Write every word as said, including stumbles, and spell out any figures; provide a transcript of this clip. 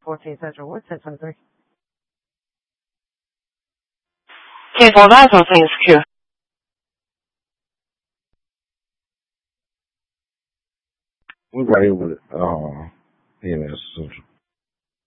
fourteen Central. What's six one three? Case one thousand, please, Q. We're right here with uh, E M S Central.